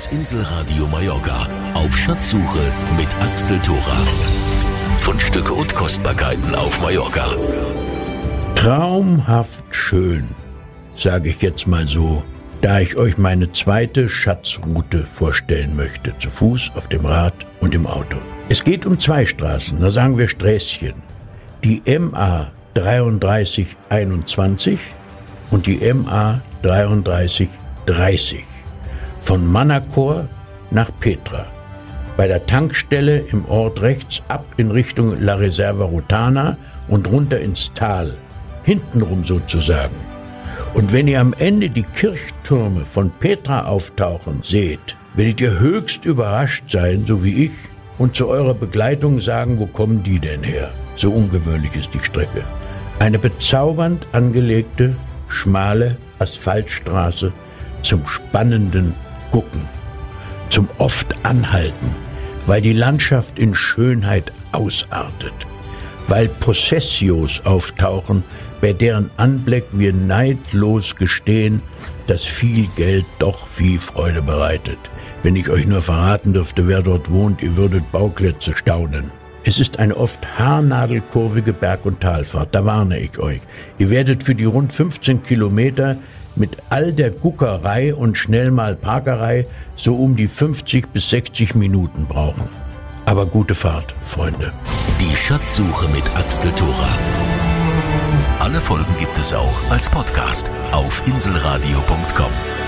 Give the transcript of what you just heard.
Das Inselradio Mallorca auf Schatzsuche mit Axel Thora. Fundstücke und Kostbarkeiten auf Mallorca. Traumhaft schön, sage ich jetzt mal so, da ich euch meine zweite Schatzroute vorstellen möchte, zu Fuß, auf dem Rad und im Auto. Es geht um 2 Straßen, da sagen wir Sträßchen. Die MA 3321 und die MA 3330. Von Manacor nach Petra. Bei der Tankstelle im Ort rechts ab in Richtung La Reserva Rotana und runter ins Tal. Hintenrum sozusagen. Und wenn ihr am Ende die Kirchtürme von Petra auftauchen seht, werdet ihr höchst überrascht sein, so wie ich, und zu eurer Begleitung sagen, wo kommen die denn her? So ungewöhnlich ist die Strecke. Eine bezaubernd angelegte, schmale Asphaltstraße zum spannenden Gucken, zum oft Anhalten, weil die Landschaft in Schönheit ausartet, weil Possessios auftauchen, bei deren Anblick wir neidlos gestehen, dass viel Geld doch viel Freude bereitet. Wenn ich euch nur verraten dürfte, wer dort wohnt, ihr würdet Bauklötze staunen. Es ist eine oft haarnadelkurvige Berg- und Talfahrt, da warne ich euch. Ihr werdet für die rund 15 Kilometer mit all der Guckerei und schnell mal Parkerei so um die 50 bis 60 Minuten brauchen. Aber gute Fahrt, Freunde. Die Schatzsuche mit Axel Thora. Alle Folgen gibt es auch als Podcast auf inselradio.com.